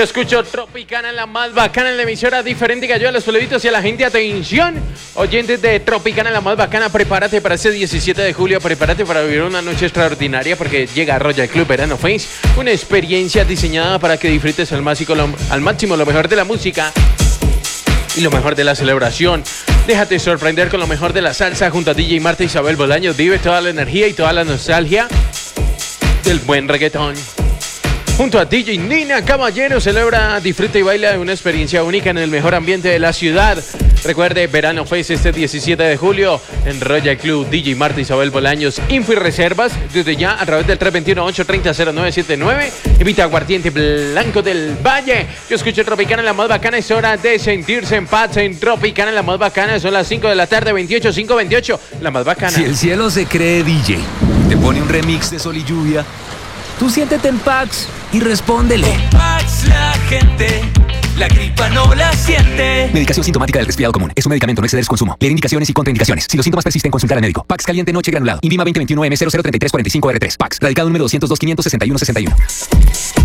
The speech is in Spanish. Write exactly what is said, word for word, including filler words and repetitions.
Escucho Tropicana, la más bacana en la emisora diferente que ayuda a los pueblitos y a la gente. Atención, oyentes de Tropicana, la más bacana, prepárate para este diecisiete de julio, prepárate para vivir una noche extraordinaria porque llega Royal Club Verano Face, una experiencia diseñada para que disfrutes al máximo, lo, al máximo lo mejor de la música y lo mejor de la celebración. Déjate sorprender con lo mejor de la salsa junto a D J Marta Isabel Bolaños. Vive toda la energía y toda la nostalgia del buen reggaetón. Junto a D J Nina Caballero celebra, disfruta y baila de una experiencia única en el mejor ambiente de la ciudad. Recuerde, Verano Face este diecisiete de julio en Royal Club. D J Marta Isabel Bolaños. Info y reservas desde ya a través del tres dos uno, ocho tres cero, cero nueve siete nueve. Invita a Aguardiente Blanco del Valle. Yo escucho Tropicana, la más bacana. Es hora de sentirse en paz en Tropicana, la más bacana. Son las cinco de la tarde, veintiocho, cinco veintiocho. La más bacana. Si el cielo se cree D J, te pone un remix de Sol y Lluvia, tú siéntete en Pax y respóndele. Con Pax la gente, la gripa no la siente. Medicación sintomática del resfriado común. Es un medicamento, no exceder su consumo. Leer indicaciones y contraindicaciones. Si los síntomas persisten, consultar al médico. Pax caliente noche granulado. Invima veinte veintiuno M cero cero treinta y tres cuarenta y cinco R tres. Pax. Radicado número doscientos dos, quinientos sesenta y uno sesenta y uno.